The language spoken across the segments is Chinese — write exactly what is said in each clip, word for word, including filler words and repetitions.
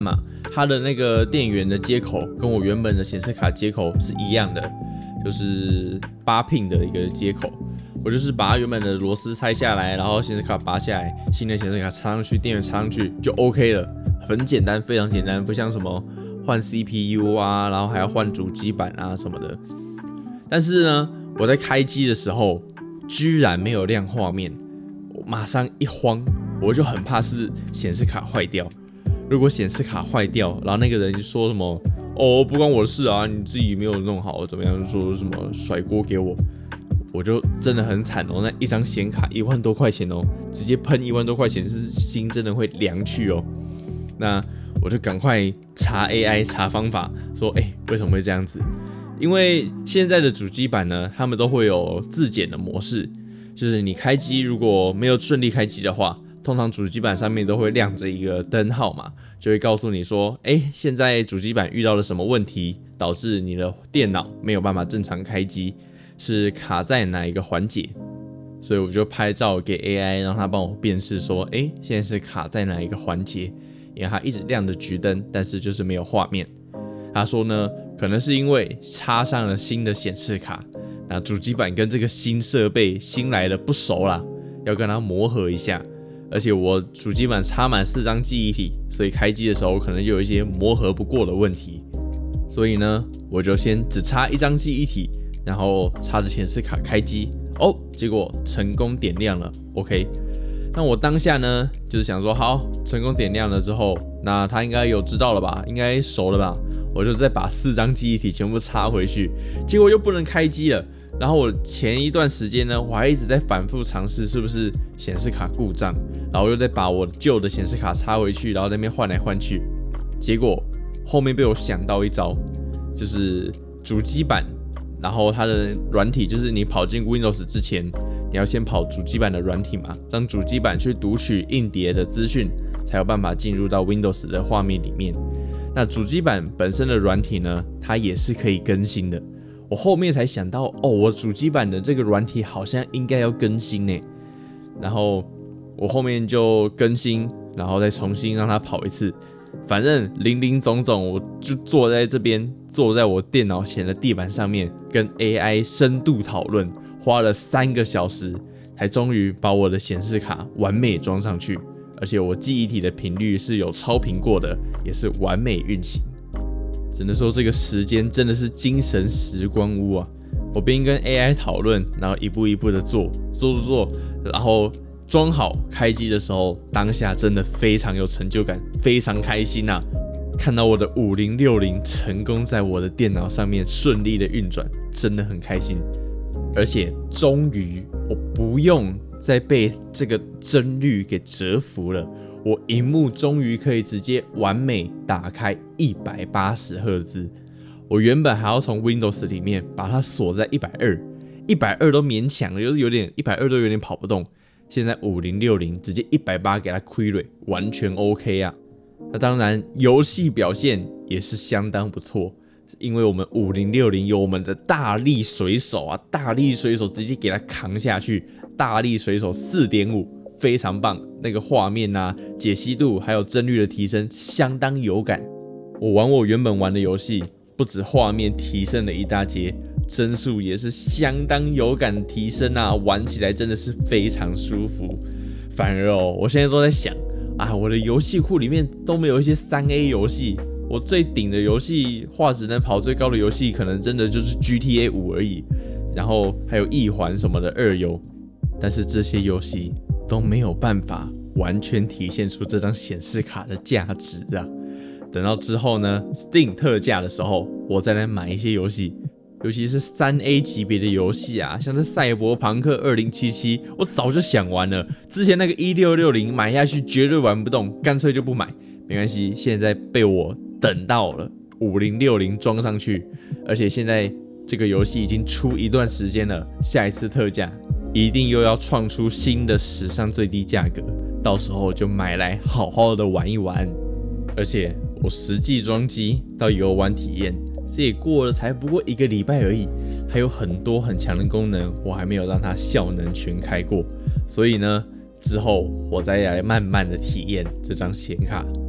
嘛，它的那个电源的接口跟我原本的显示卡接口是一样的，就是八 pin 的一个接口。我就是把它原本的螺丝拆下来，然后显示卡拔下来，新的显示卡插上去，电源插上去就 OK 了，很简单，非常简单，不像什么换 C P U 啊，然后还要换主机板啊什么的。但是呢，我在开机的时候居然没有亮画面，我马上一慌，我就很怕是显示卡坏掉。如果显示卡坏掉，然后那个人就说什么哦不关我的事啊，你自己没有弄好，怎么样，说什么甩锅给我。我就真的很惨哦，那一张显卡一万多块钱哦，直接喷一万多块钱，是心真的会凉去哦。那我就赶快查 A I 查方法，说哎、欸、为什么会这样子？因为现在的主机板呢，他们都会有自检的模式，就是你开机如果没有顺利开机的话，通常主机板上面都会亮着一个灯号嘛，就会告诉你说，哎、欸，现在主机板遇到了什么问题，导致你的电脑没有办法正常开机。是卡在哪一个环节，所以我就拍照给 A I， 让他帮我辨识说，哎、欸，现在是卡在哪一个环节？因为它一直亮着橘灯，但是就是没有画面。他说呢，可能是因为插上了新的显示卡，那主机板跟这个新设备新来的不熟啦，要跟它磨合一下。而且我主机板插满四张记忆体，所以开机的时候可能就有一些磨合不过的问题。所以呢，我就先只插一张记忆体。然后插着显示卡开机哦，结果成功点亮了 ，OK。那我当下呢，就是想说，好，成功点亮了之后，那他应该有知道了吧，应该熟了吧？我就再把四张记忆体全部插回去，结果又不能开机了。然后我前一段时间呢，我还一直在反复尝试是不是显示卡故障，然后又再把我旧的显示卡插回去，然后在那边换来换去，结果后面被我想到一招，就是主机板。然后它的软体就是你跑进 Windows 之前，你要先跑主机板的软体嘛，让主机板去读取硬碟的资讯，才有办法进入到 Windows 的画面里面。那主机板本身的软体呢，它也是可以更新的。我后面才想到，哦，我主机板的这个软体好像应该要更新呢。然后我后面就更新，然后再重新让它跑一次。反正林林总总，我就坐在这边，坐在我电脑前的地板上面，跟 A I 深度讨论，花了三个小时，才终于把我的显示卡完美装上去。而且我记忆体的频率是有超频过的，也是完美运行。只能说这个时间真的是精神时光屋啊！我边跟 A I 讨论，然后一步一步的做，做做做，然后。装好开机的时候，当下真的非常有成就感，非常开心啊！看到我的五零六零成功在我的电脑上面顺利的运转，真的很开心。而且终于我不用再被这个帧率给折服了，我萤幕终于可以直接完美打开一百八十赫兹。我原本还要从 Windows 里面把它锁在一百二十，一百二十都勉强了，就是有点一百二十都有点跑不动。现在五零六零直接一百八十给它亏蕊，完全 OK 啊。那当然，游戏表现也是相当不错，因为我们五零六零有我们的大力水手啊，大力水手直接给它扛下去，大力水手 四点五 非常棒，那个画面啊、解析度还有帧率的提升相当有感。我玩我原本玩的游戏，不止画面提升了一大截。帧数也是相当有感的提升啊，玩起来真的是非常舒服。反而哦，我现在都在想啊，我的游戏库里面都没有一些 三 A 游戏，我最顶的游戏画质能跑最高的游戏，可能真的就是 G T A 五而已。然后还有异环什么的二游，但是这些游戏都没有办法完全体现出这张显示卡的价值啊。等到之后呢 ，Steam 特价的时候，我再来买一些游戏。尤其是 三 A 级别的游戏啊，像是赛博朋克二零七七，我早就想玩了。之前那个一六六零买下去绝对玩不动，干脆就不买。没关系，现在被我等到了五零六零装上去，而且现在这个游戏已经出一段时间了，下一次特价一定又要创出新的史上最低价格，到时候就买来好好的玩一玩。而且我实际装机到游玩体验。这也过了才不过一个礼拜而已，还有很多很强的功能，我还没有让它效能全开过。所以呢，之后我再来慢慢的体验这张显卡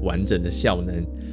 完整的效能。